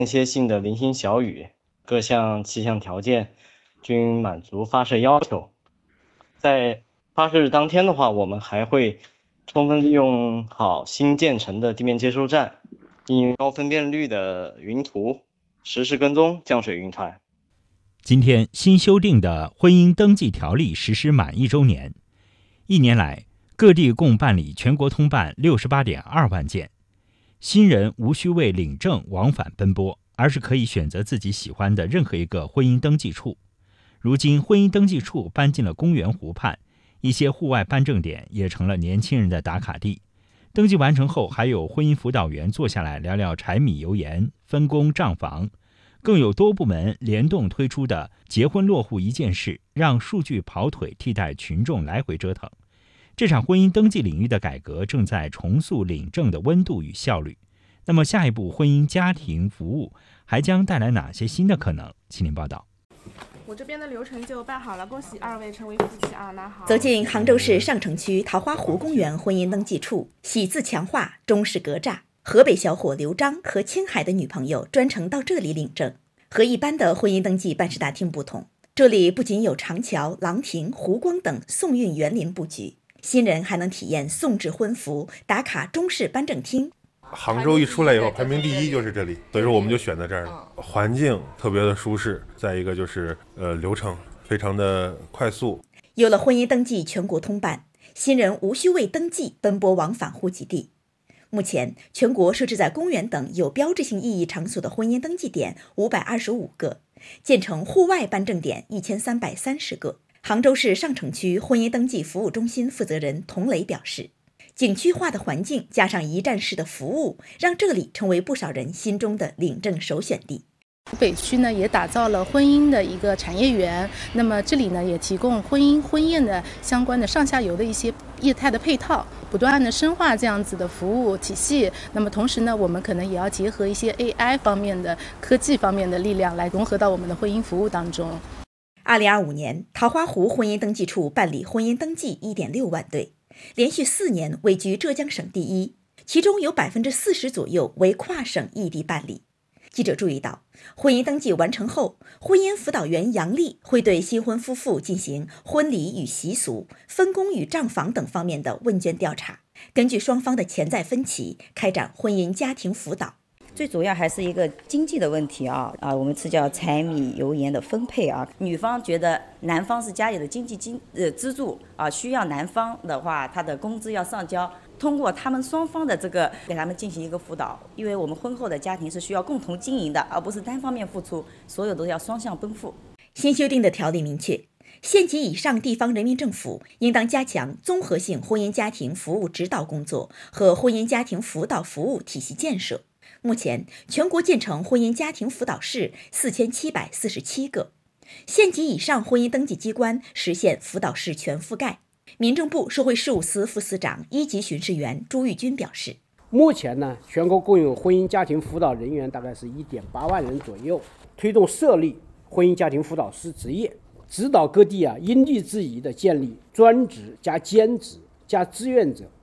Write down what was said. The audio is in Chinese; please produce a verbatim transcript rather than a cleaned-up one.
间歇性的零星小雨，各项气象条件均满足发射要求。在发射日当天的话，我们还会充分利用好新建成的地面接收站，应用高分辨率的云图，实时跟踪降水云团。 今天新修订的婚姻登记条例实施满一周年，一年来各地共办理全国通办六十八点二万件，新人无需为领证往返奔波，而是可以选择自己喜欢的任何一个婚姻登记处。如今婚姻登记处搬进了公园湖畔，一些户外办证点也成了年轻人的打卡地。登记完成后，还有婚姻辅导员坐下来聊聊柴米油盐，分工账房。更有多部门联动推出的结婚落户一件事，让数据跑腿替代群众来回折腾。这场婚姻登记领域的改革正在重塑领证的温度与效率。那么下一步婚姻家庭服务还将带来哪些新的可能？请您报道。 我这边的流程就办好了，恭喜二位成为夫妻啊！那好。 走进杭州市上城区桃花湖公园婚姻登记处，喜字强化，中式格栅。河北小伙刘章和青海的女朋友专程到这里领证。和一般的婚姻登记办事大厅不同，这里不仅有长桥、廊亭、湖光等宋韵园林布局，新人还能体验宋制婚服，打卡中式颁证厅。 杭州一出来以后，排名第一就是这里，所以说我们就选在这儿了。环境特别的舒适，再一个就是呃流程非常的快速。 有了婚姻登记全国通办，新人无需为登记奔波往返户籍地。目前，全国设置在公园等有标志性意义场所的婚姻登记点五百二十五个，建成户外颁证点一千三百三十个。杭州市上城区婚姻登记服务中心负责人童磊表示，景区化的环境加上一站式的服务，让这里成为不少人心中的领证首选地。 北区呢也打造了婚姻的一个产业园，那么这里呢也提供婚姻婚宴的相关的上下游的一些业态的配套，不断的深化这样子的服务体系。那么同时呢，我们可能也要结合一些 A I 方面的科技方面的力量来融合到我们的婚姻服务当中。 二零二五年，桃花湖婚姻登记处办理婚姻登记一点六万对，连续四年位居浙江省第一，其中有百分之四十左右为跨省异地办理。记者注意到，婚姻登记完成后，婚姻辅导员杨丽会对新婚夫妇进行婚礼与习俗、分工与账房等方面的问卷调查，根据双方的潜在分歧，开展婚姻家庭辅导。 最主要还是一个经济的问题啊啊，我们是叫柴米油盐的分配啊。女方觉得男方是家里的经济经呃支柱啊，需要男方的话，他的工资要上交。通过他们双方的这个给他们进行一个辅导，因为我们婚后的家庭是需要共同经营的，而不是单方面付出，所有都要双向奔赴。 新修订的条例明确，县级以上地方人民政府应当加强综合性婚姻家庭服务指导工作和婚姻家庭辅导服务体系建设。目前，全国建成婚姻家庭辅导室四千七百四十七个，县级以上婚姻登记机关实现辅导室全覆盖。民政部社会事务司副司长、一级巡视员朱玉军表示， 目前呢，全国共有婚姻家庭辅导人员大概是一点八万人左右，推动设立婚姻家庭辅导师职业，指导各地啊因地制宜的建立专职加兼职加志愿者